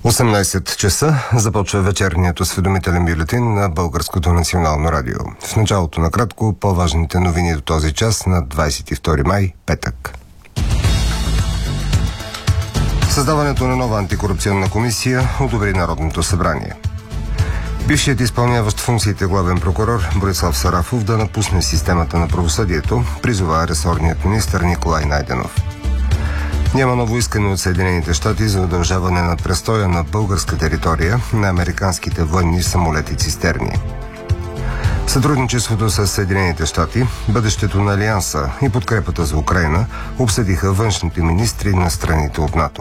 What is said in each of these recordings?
18 часа започва вечерният осведомителен бюлетин на Българското национално радио. В началото накратко по-важните новини до този час на 22 май, петък. Създаването на нова антикорупционна комисия одобри Народното събрание. Бившият изпълняващ функциите главен прокурор Борислав Сарафов да напусне системата на правосъдието, призова ресорният министър Николай Найденов. Няма ново искане от Съединените щати за удължаване на престоя на българска територия на американските военни самолети-цистерни. Сътрудничеството с Съединените щати, бъдещето на Алианса и подкрепата за Украйна обсъдиха външните министри на страните от НАТО.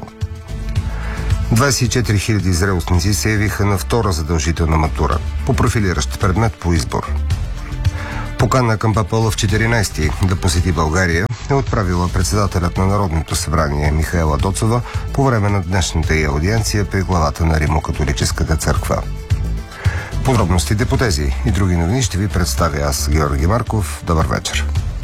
24 000 зрелостници се явиха на втора задължителна матура по профилиращ предмет по избор. Покана към папа Лъв 14 да посети България е отправила председателят на Народното събрание Михаела Доцова по време на днешната й аудиенция при главата на Римо-католическата църква. Подробностите по тези и други новини ще ви представя аз, Георги Марков. Добър вечер.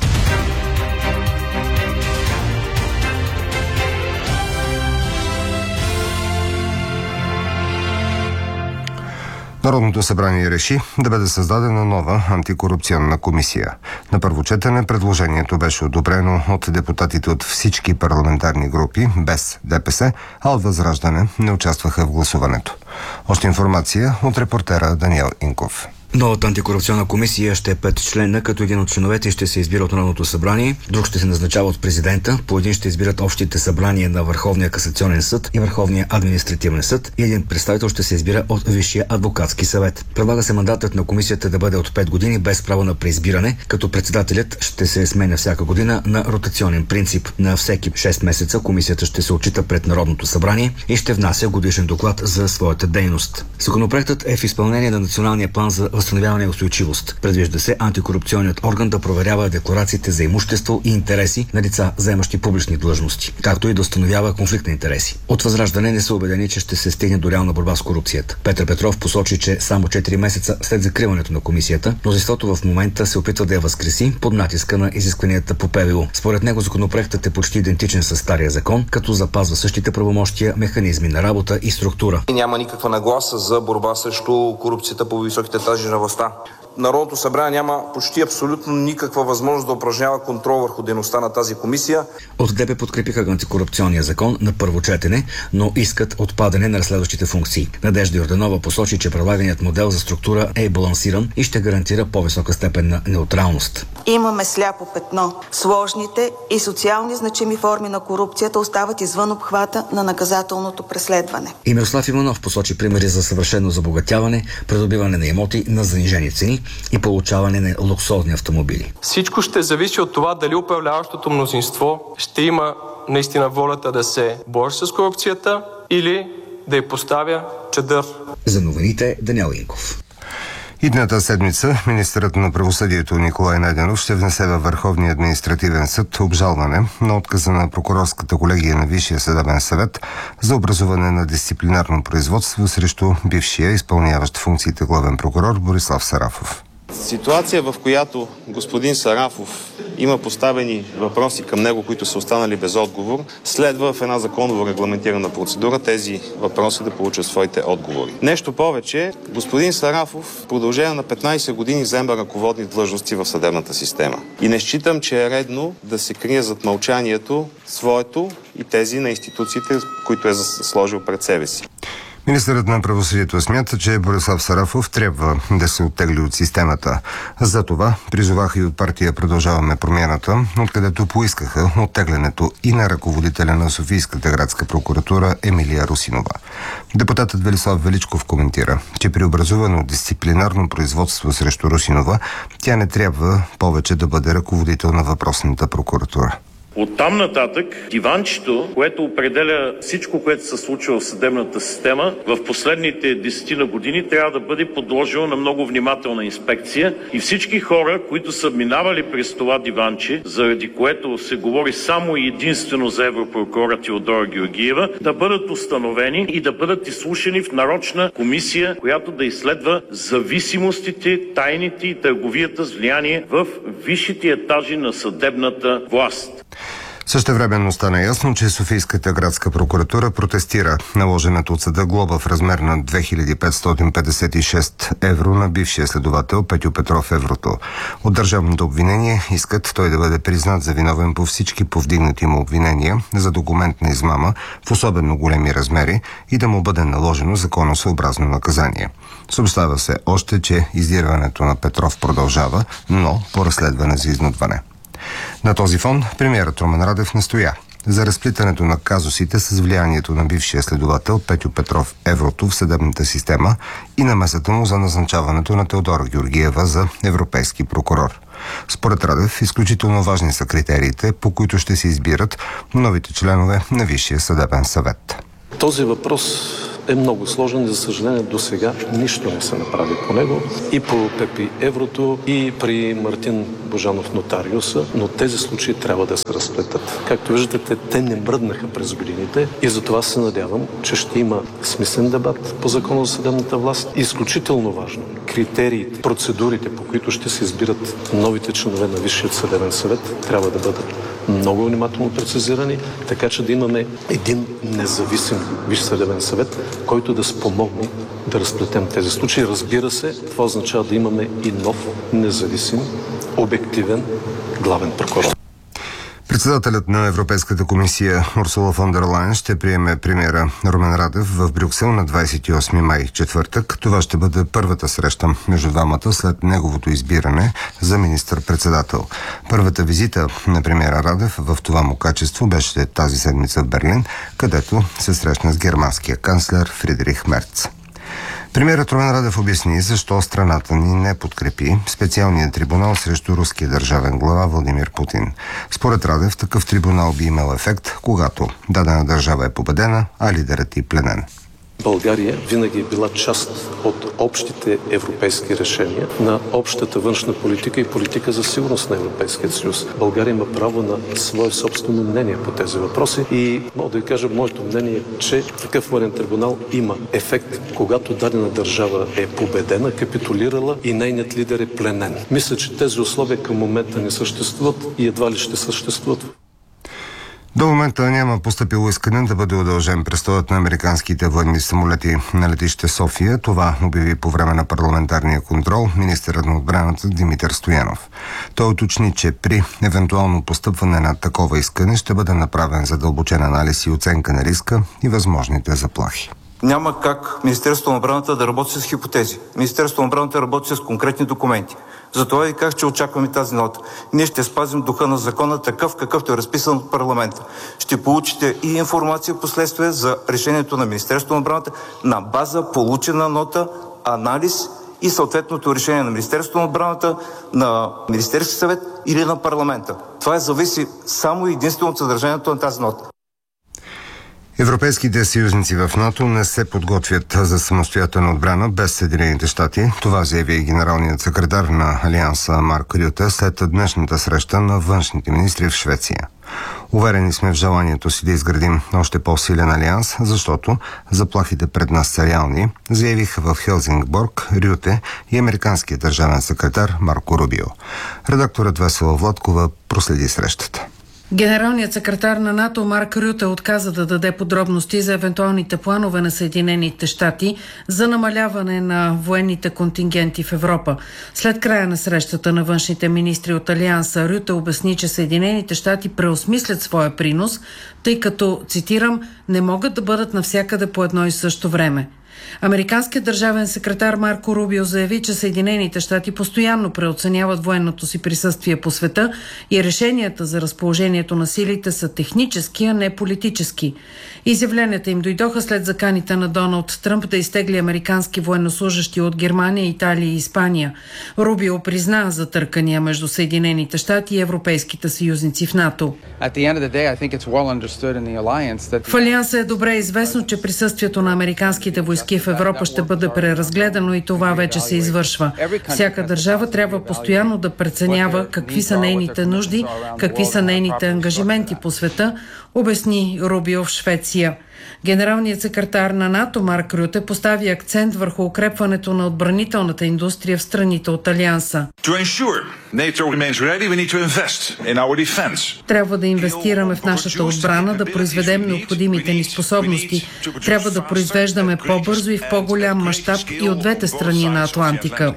Народното събрание реши да бъде създадена нова антикорупционна комисия. На първо четене предложението беше одобрено от депутатите от всички парламентарни групи, без ДПС, а от Възраждане не участваха в гласуването. Още информация от репортера Даниел Инков. Новата антикорупционна комисия ще е 5-членна, като един от членовете ще се избира от Народното събрание, друг ще се назначава от президента, по един ще избират общите събрания на Върховния касационен съд и Върховния административен съд и един представител ще се избира от Висшия адвокатски съвет. Предлага се мандатът на комисията да бъде от 5 години без право на преизбиране, като председателят ще се сменя всяка година на ротационен принцип. На всеки 6 месеца комисията ще се отчита пред Народното събрание и ще внася годишен доклад за своята дейност. Законопроектът е в изпълнение на Националния план за възстановяване и устойчивост. Предвижда се антикорупционният орган да проверява декларациите за имущество и интереси на лица, заемащи публични длъжности, както и да установява конфликт на интереси. От Възраждане не са убедени, че ще се стигне до реална борба с корупцията. Петър Петров посочи, че само 4 месеца след закриването на комисията, мнозинството в момента се опитва да я възкреси под натиска на изискванията по ПВУ. Според него законопроектът е почти идентичен с стария закон, като запазва същите правомощия, механизми на работа и структура. Няма никаква нагласа за борба срещу корупцията по високите етажи на властта. Народното събрание няма почти абсолютно никаква възможност да упражнява контрол върху дейността на тази комисия. От ДБ подкрепиха антикорупционния закон на първо четене, но искат отпадане на разследващите функции. Надежда Йорданова посочи, че предлаганият модел за структура е балансиран и ще гарантира по-висока степен на неутралност. Имаме сляпо петно. Сложните и социални значими форми на корупцията остават извън обхвата на наказателното преследване. И Мирослав Иванов посочи примери за съвършено забогатяване, придобиване на имоти на занижени цени и получаване на луксозни автомобили. Всичко ще зависи от това дали управляващото мнозинство ще има наистина волята да се бори с корупцията или да й поставя чадър. За новините Даниел Инков. Идната седмица министърът на правосъдието Николай Найденов ще внесе във Върховния административен съд обжалване на отказа на прокурорската колегия на Висшия съдебен съвет за образуване на дисциплинарно производство срещу бившия изпълняващ функциите главен прокурор Борислав Сарафов. Ситуация, в която господин Сарафов има поставени въпроси към него, които са останали без отговор, следва в една законово регламентирана процедура тези въпроси да получат своите отговори. Нещо повече, господин Сарафов в продължение на 15 години заема ръководни длъжности в съдебната система. И не считам, че е редно да се крие зад мълчанието своето и тези на институциите, които е сложил пред себе си. Министърът на правосъдието смята, че Борислав Сарафов трябва да се оттегли от системата. За това призоваха и от партия Продължаваме промяната, откъдето поискаха оттеглянето и на ръководителя на Софийската градска прокуратура Емилия Русинова. Депутатът Велислав Величков коментира, че при образувано дисциплинарно производство срещу Русинова, тя не трябва повече да бъде ръководител на въпросната прокуратура. Оттам нататък диванчето, което определя всичко, което се случва в съдебната система в последните 10 години, трябва да бъде подложено на много внимателна инспекция и всички хора, които са минавали през това диванче, заради което се говори само и единствено за европрокурора Теодора Георгиева, да бъдат установени и да бъдат изслушани в нарочна комисия, която да изследва зависимостите, тайните и търговията с влияние в висшите етажи на съдебната власт. Същевременно стана ясно, че Софийската градска прокуратура протестира наложената от съда глоба в размер на 2556 евро на бившия следовател Петю Петров Еврото. От държавното обвинение искат той да бъде признат за виновен по всички повдигнати му обвинения за документна измама в особено големи размери и да му бъде наложено законосъобразно наказание. Съобщава се още, че издирването на Петров продължава, но по разследване за изнудване. На този фон премиерът Румен Радев настоя за разплитането на казусите с влиянието на бившия следовател Петю Петров Еврото в съдебната система и намесата му за назначаването на Теодора Георгиева за европейски прокурор. Според Радев, изключително важни са критериите, по които ще се избират новите членове на Висшия съдебен съвет. Този въпрос е много сложен и, за съжаление, до сега нищо не се направи по него. И по Пепи Еврото, и при Мартин Божанов нотариуса, но тези случаи трябва да се разплетат. Както виждате, те не мръднаха през годините и затова се надявам, че ще има смислен дебат по Закона за съдебната власт. Изключително важно, критериите, процедурите, по които ще се избират новите членове на Висшия съдебен съвет, трябва да бъдат много внимателно прецизирани, така че да имаме един независим Висш съдебен съвет, който да спомогне да разплетем тези случаи. Разбира се, това означава да имаме и нов, независим, обективен главен прокурор. Председателят на Европейската комисия Урсула фон дер Лайен ще приеме премиера Румен Радев в Брюксел на 28 май, четвъртък. Това ще бъде първата среща между двамата след неговото избиране за министър-председател. Първата визита на премиера Радев в това му качество беше тази седмица в Берлин, където се срещна с германския канцлер Фридрих Мерц. Премиерът Румен Радев обясни защо страната ни не подкрепи специалния трибунал срещу руския държавен глава Владимир Путин. Според Радев, такъв трибунал би имал ефект, когато дадена държава е победена, а лидерът и пленен. България винаги е била част от общите европейски решения на общата външна политика и политика за сигурност на Европейския съюз. България има право на свое собствено мнение по тези въпроси и мога да ви кажа, моето мнение е, че такъв военен трибунал има ефект, когато дадена държава е победена, капитулирала и нейният лидер е пленен. Мисля, че тези условия към момента не съществуват и едва ли ще съществуват. До момента няма постъпило искане да бъде удължен престоят на американските военни самолети на летище София. Това обяви по време на парламентарния контрол министърът на отбраната Димитър Стоянов. Той уточни, че при евентуално постъпване на такова искане ще бъде направен задълбочен анализ и оценка на риска и възможните заплахи. Няма как Министерството на отбраната да работи с хипотези. Министерството на отбраната работи с конкретни документи. Затова ви казах, че очакваме тази нота. Ние ще спазим духа на закона такъв, какъвто е разписан от парламента. Ще получите и информация последствие за решението на Министерството на отбраната на база получена нота, анализ и съответното решение на Министерството на отбраната, на Министерския съвет или на парламента. Това зависи само и единствено от съдържанието на тази нота. Европейските съюзници в НАТО не се подготвят за самостоятелна отбрана без Съединените щати. Това заяви и генералният секретар на Алианса Марк Рюте след днешната среща на външните министри в Швеция. Уверени сме в желанието си да изградим още по-силен алианс, защото заплахите пред нас са реални, заявиха в Хелзингборг Рюте и американският държавен секретар Марко Рубио. Редакторът Весела Владкова проследи срещата. Генералният секретар на НАТО Марк Рюте отказа да даде подробности за евентуалните планове на Съединените щати за намаляване на военните контингенти в Европа. След края на срещата на външните министри от Алианса, Рюте обясни, че Съединените щати преосмислят своя принос, тъй като, цитирам, не могат да бъдат навсякъде по едно и също време. Американският държавен секретар Марко Рубио заяви, че Съединените щати постоянно преоценяват военното си присъствие по света и решенията за разположението на силите са технически, а не политически. Изявленията им дойдоха след заканите на Доналд Тръмп да изтегли американски военнослужащи от Германия, Италия и Испания. Рубио призна за търкания между Съединените щати и европейските съюзници в НАТО. В Алианса е добре известно, че присъствието на американските войски в Европа ще бъде преразгледано и това вече се извършва. Всяка държава трябва постоянно да преценява какви са нейните нужди, какви са нейните ангажименти по света, обясни Рубио в Швеция. Генералният секретар на НАТО Марк Рюте постави акцент върху укрепването на отбранителната индустрия в страните от Алианса. Трябва да инвестираме в нашата отбрана, да произведем необходимите ни способности. Трябва да произвеждаме по-бързо и в по-голям мащаб и от двете страни на Атлантика.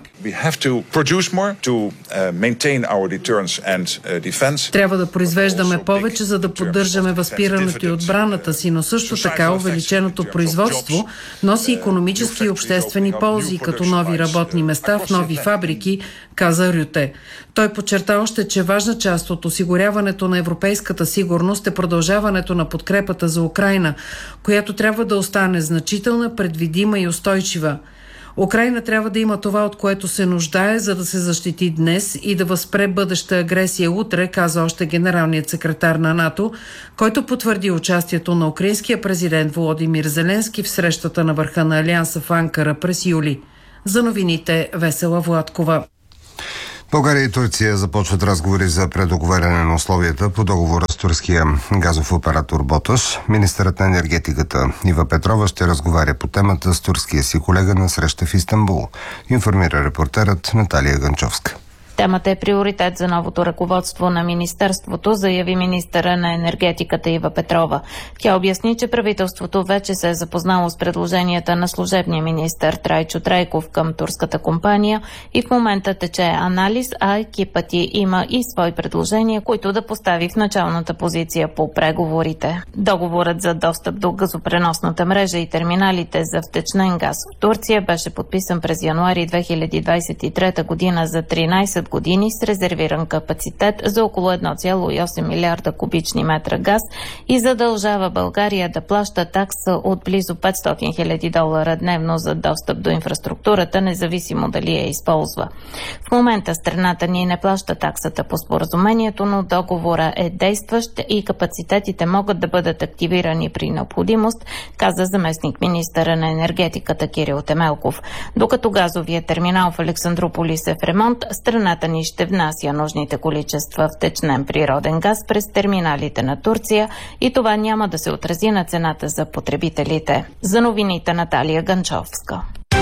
Трябва да произвеждаме повече, за да поддържаме възпирането и отбраната си, но също така увеличеното производство носи икономически и обществени ползи, като нови работни места в нови фабрики, каза Рюте. Той подчерта още, че важна част от осигуряването на европейската сигурност е продължаването на подкрепата за Украйна, която трябва да остане значителна, предвидима и устойчива. Украйна трябва да има това, от което се нуждае, за да се защити днес и да възпре бъдеща агресия утре, каза още генералният секретар на НАТО, който потвърди участието на украинския президент Володимир Зеленски в срещата на върха на Алианса в Анкара през юли. За новините Весела Владкова. България и Турция започват разговори за предоговаряне на условията по договора с турския газов оператор Боташ. Министърът на енергетиката Ива Петрова ще разговаря по темата с турския си колега на среща в Истанбул, информира репортерът Наталия Ганчовска. Темата е приоритет за новото ръководство на министерството, заяви министъра на енергетиката Ива Петрова. Тя обясни, че правителството вече се е запознало с предложенията на служебния министър Трайчо Трайков към турската компания и в момента тече анализ, а екипът й има и свои предложения, които да постави в началната позиция по преговорите. Договорът за достъп до газопреносната мрежа и терминалите за втечнен газ в Турция беше подписан през януари 2023 година за 13 години с резервиран капацитет за около 1,8 милиарда кубични метра газ и задължава България да плаща такса от близо $500 хиляди дневно за достъп до инфраструктурата, независимо дали я използва. В момента страната ни не плаща таксата по споразумението, но договора е действащ и капацитетите могат да бъдат активирани при необходимост, каза заместник министъра на енергетиката Кирил Темелков. Докато газовия терминал в Александрополис е в ремонт, страната ни ще внася нужните количества втечнен природен газ през терминалите на Турция и това няма да се отрази на цената за потребителите. За новините Наталия Ганчовска.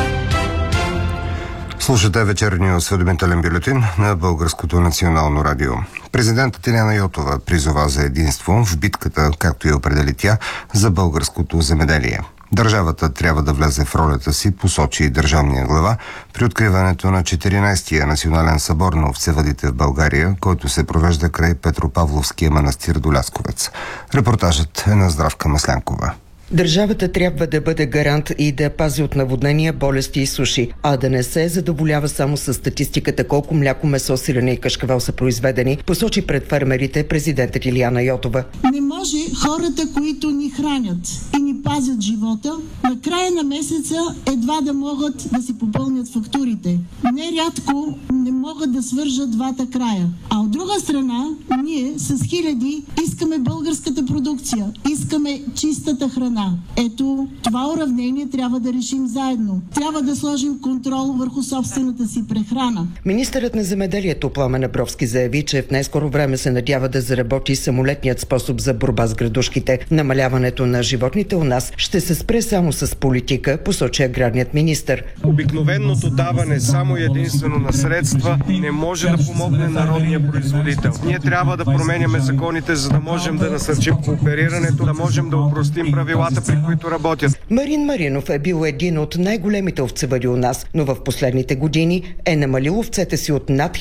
Слушате вечерния осведомителен бюлетин на Българското национално радио. Президентът Илияна Йотова призова за единство в битката, както я определи тя, за българското земеделие. Държавата трябва да влезе в ролята си, посочи държавния глава, при откриването на 14-тия национален събор на овцевъдите в България, който се провежда край Петропавловския манастир до Лясковец. Репортажът е на Здравка Маслянкова. Държавата трябва да бъде гарант и да пази от наводнения, болести и суши, а да не се задоволява само с статистиката колко мляко, месо, сирене и кашкавал са произведени, посочи пред фермерите президентът Илияна Йотова. Не може хората, които ни хранят и ни пазят живота, на края на месеца едва да могат да си попълнят фактурите. Нерядко не могат да свържат двата края. А от друга страна, ние с хиляди искаме българската продукция, искаме чистата храна. Ето, това уравнение трябва да решим заедно. Трябва да сложим контрол върху собствената си прехрана. Министърът на земеделието Пламен Абровски заяви, че в най-скоро време се надява да заработи самолетният способ за борба с градушките. Намаляването на животните у нас ще се спре само с политика, посочи аграрният министър. Обикновеното даване само и единствено на средства не може да помогне народния производител. Ние трябва да променяме законите, за да можем да насърчим кооперирането, да можем да опростим правилата, при които работят. Марин Маринов е бил един от най-големите овцевъди у нас, но в последните години е намалил овцете си от над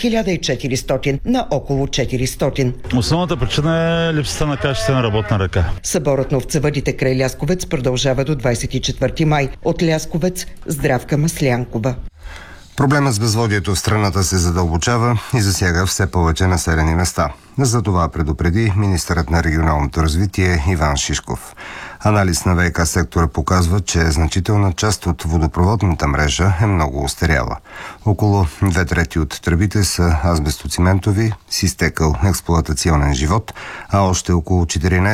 1400 на около 400. Основната причина е липсата на качествена работна ръка. Съборът на овцевъдите край Лясковец продължава до 24 май. От Лясковец Здравка Маслянкова. Проблемът с безводието в страната се задълбочава и засяга все повече населени места. За това предупреди министърът на регионалното развитие Иван Шишков. Анализ на ВиК сектора показва, че значителна част от водопроводната мрежа е много остаряла. Около 2/3 от тръбите са азбестоциментови, с изтекал експлоатационен живот, а още около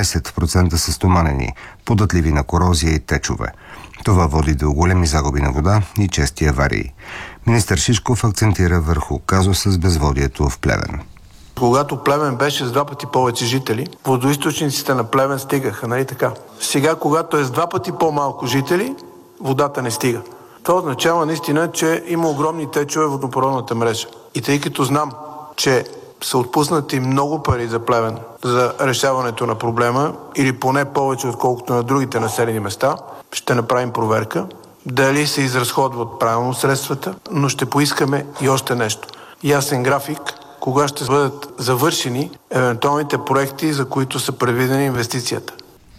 14% са стоманени, податливи на корозия и течове. Това води до големи загуби на вода и чести аварии. Министър Шишков акцентира върху казуса с безводието в Плевен. Когато Плевен беше с 2 пъти повече жители, водоизточниците на Плевен стигаха, нали така? Сега, когато е с 2 пъти по-малко жители, водата не стига. Това означава наистина, че има огромни течове в водопроводната мрежа. И тъй като знам, че са отпуснати много пари за Плевен за решаването на проблема, или поне повече отколкото на другите населени места, ще направим проверка дали се изразходват правилно средствата, но ще поискаме и още нещо. Ясен график, кога ще бъдат завършени евентуалните проекти, за които са предвидени инвестицията.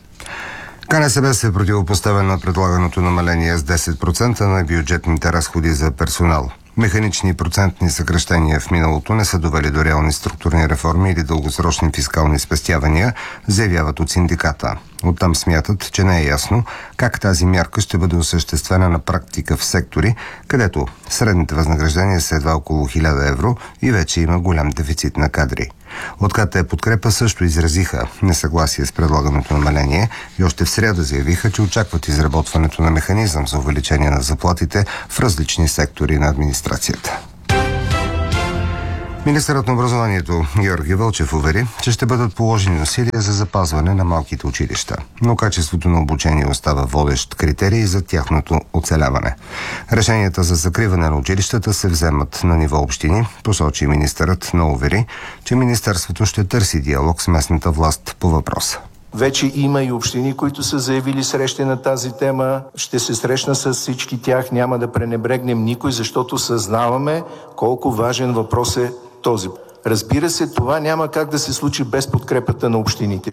КНСБ се противопоставя на предлаганото намаление с 10% на бюджетните разходи за персонал. Механични процентни съкращения в миналото не са довели до реални структурни реформи или дългосрочни фискални спестявания, заявяват от синдиката. Оттам смятат, че не е ясно как тази мярка ще бъде осъществена на практика в сектори, където средните възнаграждения са едва около 1000 евро и вече има голям дефицит на кадри. От КТ Подкрепа също изразиха несъгласие с предлаганото намаление и още в сряда заявиха, че очакват изработването на механизъм за увеличение на заплатите в различни сектори на администрацията. Министърът на образованието Георги Вълчев увери, че ще бъдат положени усилия за запазване на малките училища, но качеството на обучение остава водещ критерий за тяхното оцеляване. Решенията за закриване на училищата се вземат на ниво общини, посочи министърът, но увери, че министерството ще търси диалог с местната власт по въпроса. Вече има и общини, които са заявили срещи на тази тема. Ще се срещна с всички тях. Няма да пренебрегнем никой, защото съзнаваме колко важен въпрос е този. Разбира се, това няма как да се случи без подкрепата на общините.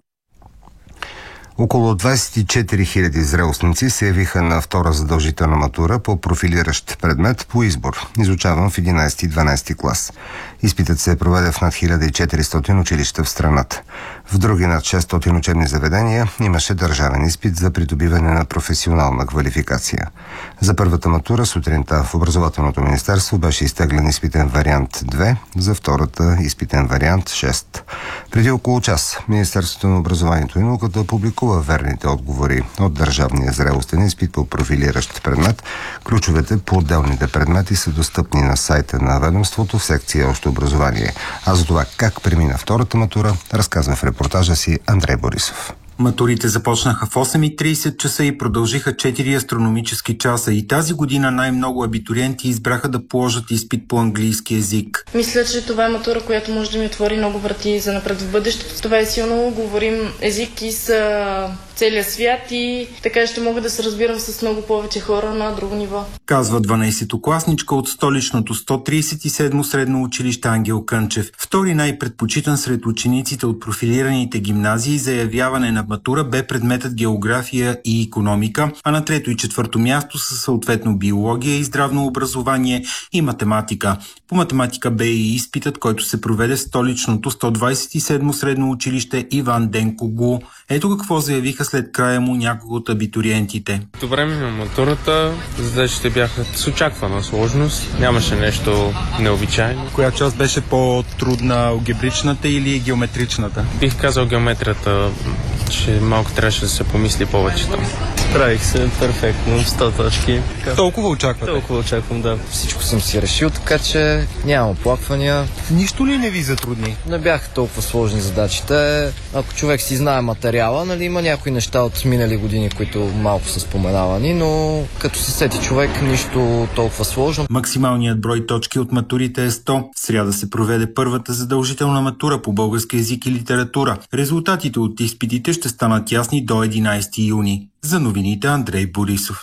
Около 24 000 зрелостници се явиха на втора задължителна матура по профилиращ предмет по избор, изучаван в 11 и 12 клас. Изпитът се проведе в над 1400 училища в страната. В други над 600 учебни заведения имаше държавен изпит за придобиване на професионална квалификация. За първата матура сутринта в Образователното министерство беше изтеглен изпитен вариант 2, за втората изпитен вариант 6. Преди около час Министерството на образованието и науката публикува верните отговори от държавния зрелостен изпит по профилиращ предмет. Ключовете по отделните предмети са достъпни на сайта на ведомството в секция Общо образование. А за това как премина втората матура, разказва в репортажа си Андрей Борисов. Матурите започнаха в 8:30 часа и продължиха 4 астрономически часа. И тази година най-много абитуриенти избраха да положат изпит по английски език. Мисля, че това е матура, която може да ми отвори много врати за напред в бъдещето. Това е силно. Говорим език и с целия свят и така ще мога да се разбирам с много повече хора на друго ниво. Казва 12-класничка от столичното 137 средно училище Ангел Кънчев. Втори най-предпочитан сред учениците от профилираните гимназии за явяване на матура бе предметът география и икономика, а на трето и четвърто място са съответно биология и здравно образование и математика. По математика бе и изпитът, който се проведе в столичното 127 средно училище Иван Денко Гу. Ето какво заявиха след края му няколко от абитуриентите. По време на матурата задачите бяха с очаквана сложност, нямаше нещо необичайно. Коя част беше по-трудна, алгебричната или геометричната? Бих казал геометрията, че малко трябваше да се помисли повече там. Справих се перфектно, 100 точки. Толкова очаквате? Толкова очаквам, да. Всичко съм си решил, така че нямам оплаквания. Нищо ли не ви затрудни? Не бяха толкова сложни задачите. Ако човек си знае материала, нали, има някои неща от минали години, които малко са споменавани, но като се сети човек, нищо толкова сложно. Максималният брой точки от матурите е 100. В сряда се проведе първата задължителна матура по български език и литература. Резултатите от изпитите ще станат ясни до 11 юни. За новините Андрей Борисов.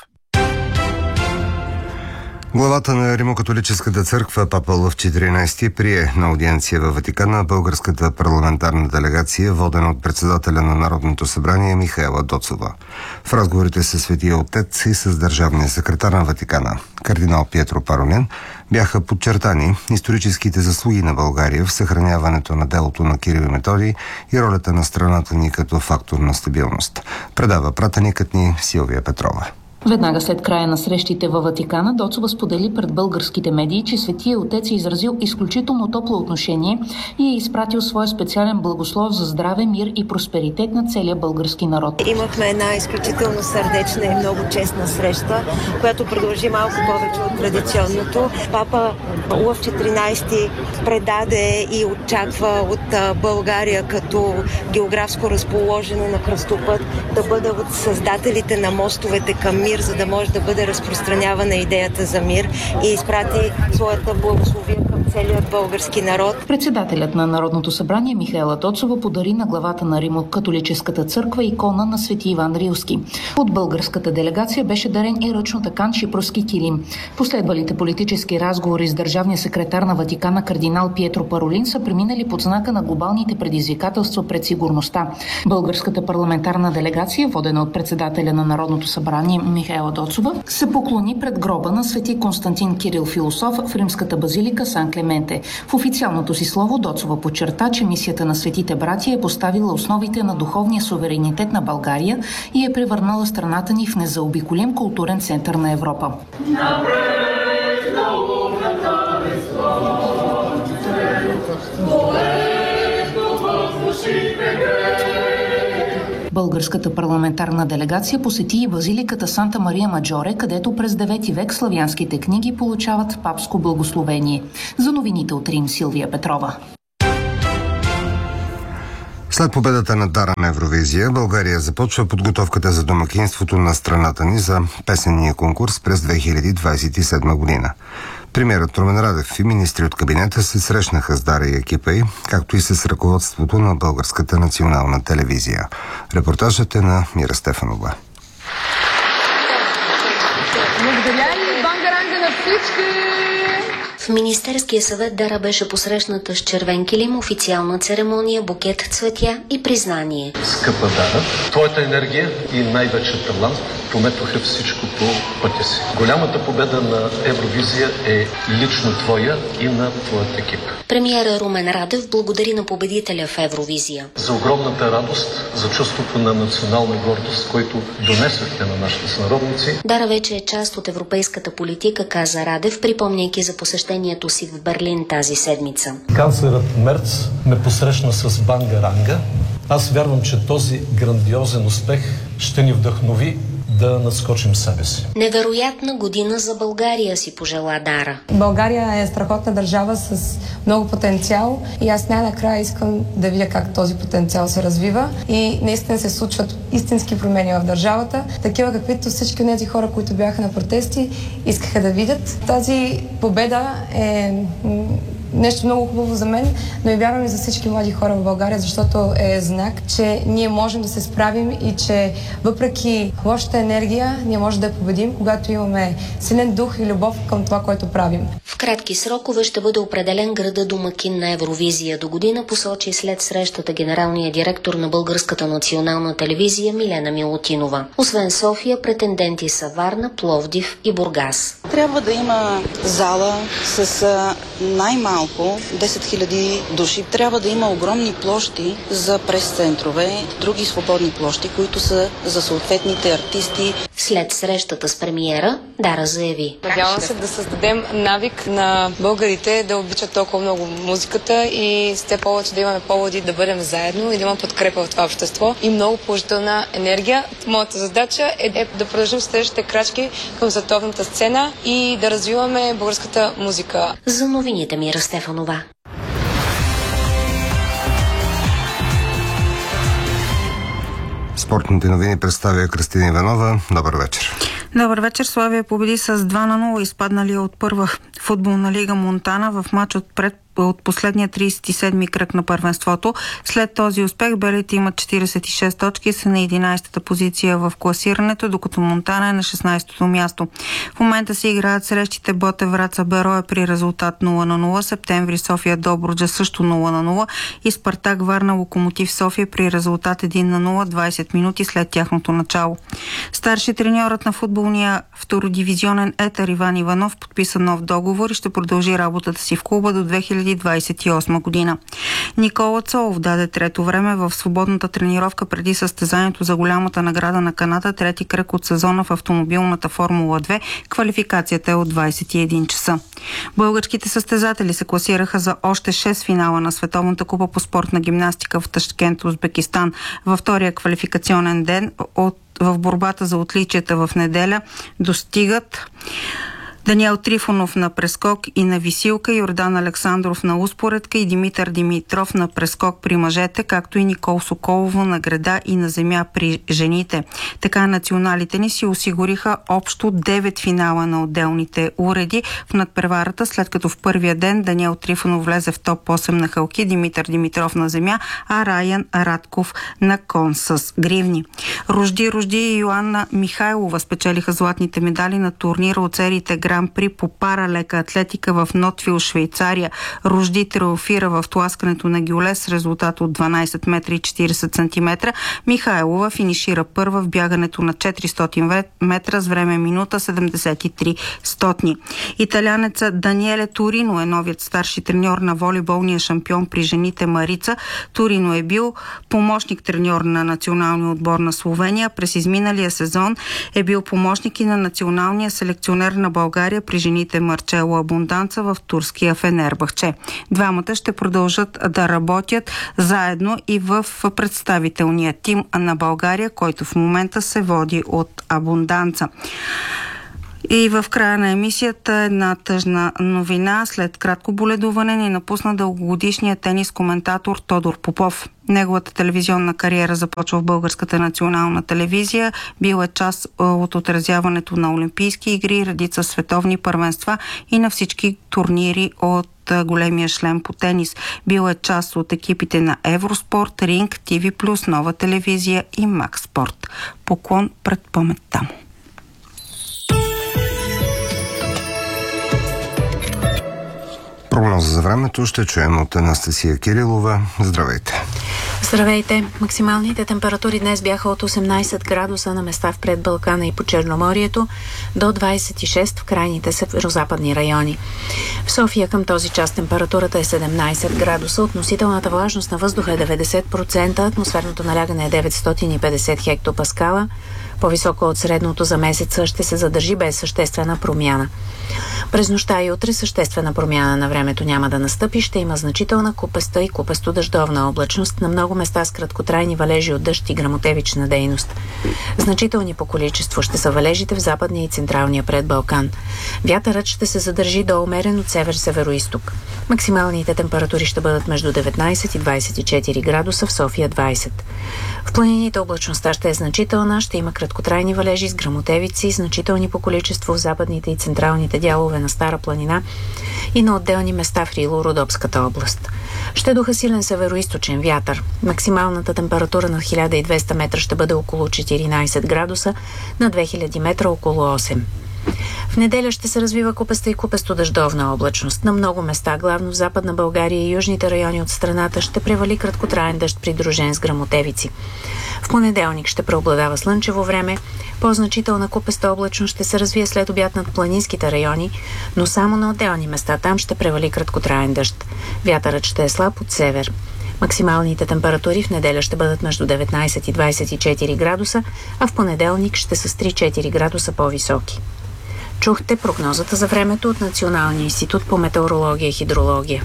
Главата на Римокатолическата църква Папа Лъв 14 прие на аудиенция във Ватикана българската парламентарна делегация, водена от председателя на Народното събрание Михаела Доцова. В разговорите с Светия Отец и с държавния секретар на Ватикана, кардинал Пиетро Паролин, бяха подчертани историческите заслуги на България в съхраняването на делото на Кирил и Методий и ролята на страната ни като фактор на стабилност. Предава пратеникът ни Силвия Петрова. Веднага след края на срещите във Ватикана, Доцова сподели пред българските медии, че Светия Отец е изразил изключително топло отношение и е изпратил своя специален благослов за здраве, мир и просперитет на целия български народ. Имахме една изключително сърдечна и много честна среща, която продължи малко повече от традиционното. Папа Лъв 14 предаде и очаква от България като географско разположена на кръстопът да бъде от създателите на мостовете към мир, за да може да бъде разпространявана идеята за мир и изпрати своята благословия към целият български народ. Председателят на Народното събрание Михаела Доцова подари на главата на Римо-католическата църква икона на Свети Иван Рилски. От българската делегация беше дарен и ръчно такан шипровски килим. Последвалите политически разговори с държавния секретар на Ватикана кардинал Пиетро Паролин са преминали под знака на глобалните предизвикателства пред сигурността. Българската парламентарна делегация, водена от председателя на Народното събрание Михаела Доцова, се поклони пред гроба на свети Константин Кирил Философ в римската базилика Сан Клементе. В официалното си слово Доцова подчерта, че мисията на светите братия е поставила основите на духовния суверенитет на България и е превърнала страната ни в незаобиколим културен център на Европа. Българската парламентарна делегация посети и базиликата Санта Мария Маджоре, където през 9 век славянските книги получават папско благословение. За новините от Рим, Силвия Петрова. След победата на Дара на Евровизия, България започва подготовката за домакинството на страната ни за песенния конкурс през 2027 година. Премиерът Румен Радев и министри от кабинета се срещнаха с Дара и екипа й, както и с ръководството на Българската национална телевизия. Репортажът е на Мира Стефанова. Благодаря и бангаранга на всички! В Министерския съвет Дара беше посрещната с червен килим, официална церемония, букет цветя и признание. Скъпа Дара, твоята енергия и най-вече талант пометоха всичко по пътя си. Голямата победа на Евровизия е лично твоя и на твоят екип. Премиера Румен Радев благодари на победителя в Евровизия. За огромната радост, за чувството на национална гордост, който донесохте на нашите сънародници. Дара вече е част от европейската политика, каза Радев, припомняйки за посещението си в Берлин тази седмица. Канцлерът Мерц ме посрещна с бангаранга. Аз вярвам, че този грандиозен успех ще ни вдъхнови да надскочим себе си. Невероятна година за България, си пожела Дара. България е страхотна държава с много потенциал и аз най-накрая искам да видя как този потенциал се развива и наистина се случват истински промени в държавата, такива каквито всички от тези хора, които бяха на протести, искаха да видят. Тази победа е нещо много хубаво за мен, но и вярвам и за всички млади хора в България, защото е знак, че ние можем да се справим и че въпреки лошата енергия, ние можем да я победим, когато имаме силен дух и любов към това, което правим. В кратки срокове ще бъде определен града домакин на Евровизия до година, посочи след срещата генералния директор на Българската национална телевизия Милена Милутинова. Освен София, претенденти са Варна, Пловдив и Бургас. Трябва да има зала с най-малко 10 000 души. Трябва да има огромни площи за прес-центрове, други свободни площи, които са за съответните артисти. След срещата с премиера, Дара заяви: Надявам се да създадем навик на българите да обичат толкова много музиката и с те повече да имаме поводи да бъдем заедно и да има подкрепа в това общество и много положителна енергия. Моята задача е да продължим следващите крачки към световната сцена и да развиваме българската музика. За новините Мира Стефанова. Спортните новини представя Кристина Иванова. Добър вечер. Добър вечер. Славия победи с 2-0 изпаднали от първа футболна лига Монтана в матч от последния 37-ми кръг на първенството. След този успех белите имат 46 точки и са на 11-та позиция в класирането, докато Монтана е на 16-то място. В момента се играят срещите Ботев Враца Берое при резултат 0-0, Септември София Добруджа също 0-0 и Спартак Варна Локомотив София при резултат 1-0 20 минути след тяхното начало. Старши треньорът на футболния втородивизионен Етър Иван Иванов подписа нов договор и ще продължи работата си в клуба до 2025 2028 година. Никола Цолов даде трето време в свободната тренировка преди състезанието за голямата награда на Канада, трети кръг от сезона в автомобилната Формула 2. Квалификацията е от 21 часа. Българските състезатели се класираха за още 6 финала на Световната купа по спортна гимнастика в Ташкент, Узбекистан. Във втория квалификационен ден в борбата за отличията в неделя достигат Даниел Трифонов на прескок и на висилка, Йордан Александров на успоредка и Димитър Димитров на прескок при мъжете, както и Никол Соколово на града и на земя при жените. Така националите ни си осигуриха общо 9 финала на отделните уреди в надпреварата, след като в първия ден Даниел Трифонов влезе в топ 8 на халки, Димитър Димитров на земя, а Раян Радков на кон с гривни. Ружди и Йоанна Михайлова спечелиха златните медали на турнира от сериите Гран-при по паралека атлетика в Нотвил, Швейцария. Ружди триумфира в тласкането на гюле с резултат от 12 метра и 40 сантиметра. Михайлова финишира първа в бягането на 400 метра с време минута 73 стотни. Италянеца Даниеле Торино е новият старши треньор на волейболния шампион при жените Марица. Торино е бил помощник треньор на националния отбор на Словения. През изминалия сезон е бил помощник и на националния селекционер на България при жените Марчело Абунданца в турския Фенербахче. Двамата ще продължат да работят заедно и в представителния тим на България, който в момента се води от Абунданца. И в края на емисията една тъжна новина. След кратко боледуване ни напусна дългогодишният тенис коментатор Тодор Попов. Неговата телевизионна кариера започва в Българската национална телевизия. Бил е част от отразяването на Олимпийски игри, редица световни първенства и на всички турнири от големия шлем по тенис. Бил е част от екипите на Евроспорт, Ринг, ТВ+, Нова телевизия и Макс Спорт. Поклон пред паметта му. Прогноза за времето ще чуем от Анастасия Кирилова. Здравейте! Здравейте! Максималните температури днес бяха от 18 градуса на места в предбалкана и по Черноморието до 26 в крайните северозападни райони. В София към този час температурата е 17 градуса, относителната влажност на въздуха е 90%, атмосферното налягане е 950 хектопаскала. По-високо от средното за месеца ще се задържи без съществена промяна. През нощта и утре съществена промяна на времето няма да настъпи, ще има значителна купеста и купесто-дъждовна облачност, на много места с краткотрайни валежи от дъжд и гръмотевична дейност. Значителни по количество ще са валежите в западния и централния предбалкан. Вятърът ще се задържи до умерен от север-североизток. Максималните температури ще бъдат между 19 и 24 градуса, в София 20. В планините облачността ще е значителна, ще има краткотрайни валежи с гръмотевици, значителни по количество в западните и централните дялове на Стара планина и на отделни места в Рило-Родопската област. Ще духа силен североизточен вятър. Максималната температура на 1200 метра ще бъде около 14 градуса, на 2000 метра около 8. В неделя ще се развива купеста и купесто-дъждовна облачност. На много места, главно в Западна България и южните райони от страната, ще превали краткотраен дъжд, придружен с гръмотевици. В понеделник ще преобладава слънчево време. По-значителна купеста облачност ще се развие след обяд над планинските райони, но само на отделни места там ще превали краткотраен дъжд. Вятърът ще е слаб от север. Максималните температури в неделя ще бъдат между 19 и 24 градуса, а в понеделник ще са с 3-4 градуса по-високи. Чухте прогнозата за времето от Националния институт по метеорология и хидрология.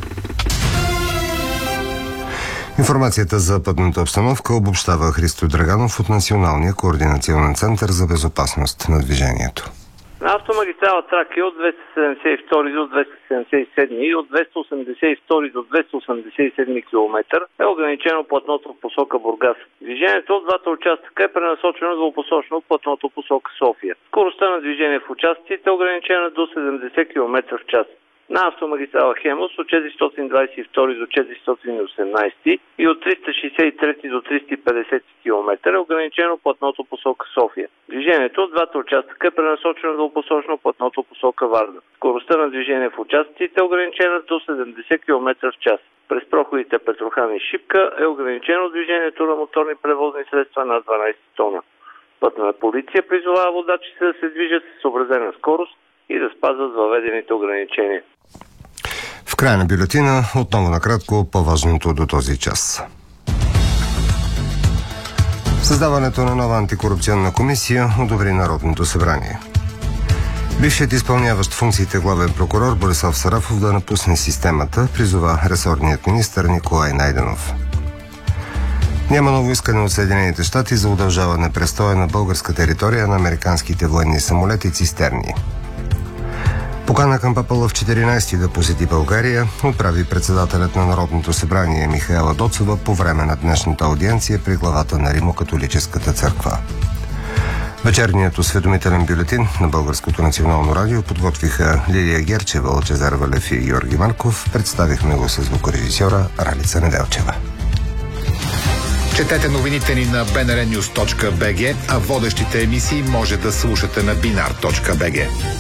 Информацията за пътната обстановка обобщава Христо Драганов от Националния координационен център за безопасност на движението. На автомагистрала Тракия от 272 до 277 и от 282 до 287 км е ограничено платното в посока Бургас. Движението от двата участъка е пренасочено двупосочно в платното посока София. Скоростта на движение в участъците е ограничена до 70 км в час. На автомагистрала Хемус от 422 до 418 и от 363 до 350 км е ограничено платното посока София. Движението от двата участъка е пренасочено двупосочно платното посока Варна. Скоростта на движение в участъците е ограничена до 70 км в час. През проходите Петрохан и Шипка е ограничено движението на моторни превозни средства над 12 тона. Пътна полиция призовава водачите да се движат с съобразена скорост и да спазват въведените ограничения. В края на бюлетина отново накратко по-важното до този час. Създаването на нова антикорупционна комисия одобри Народното събрание. Бившият изпълняващ функциите главен прокурор Борислав Сарафов да напусне системата, призова ресорният министър Николай Найденов. Няма ново искане от Съединените щати за удължаване престоя на българска територия на американските военни самолети цистерни. Покана към Папа Лъв 14 да посети България отправи председателят на Народното събрание Михаела Доцова по време на днешната аудиенция при главата на Римокатолическата църква. Вечерният осведомителен бюлетин на Българското национално радио подготвиха Лилия Герчева, Лъчезар Валев и Георги Марков. Представихме го с звукорежисьора Ралица Неделчева. Четете новините ни на bnrnews.bg, а водещите емисии може да слушате на binar.bg.